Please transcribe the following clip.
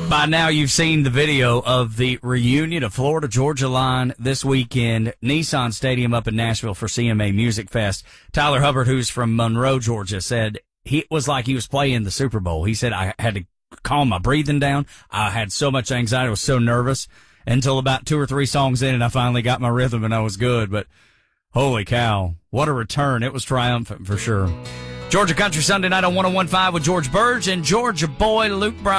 By now, you've seen the video of the reunion of Florida-Georgia Line this weekend, Nissan Stadium up in Nashville for CMA Music Fest. Tyler Hubbard, who's from Monroe, Georgia, said it was like he was playing the Super Bowl. He said, I had to calm my breathing down. I had so much anxiety. I was so nervous until about 2 or 3 songs in, and I finally got my rhythm, and I was good. But holy cow, what a return. It was triumphant for sure. Georgia Country Sunday night on 101.5 with George Burge and Georgia boy Luke Bryan.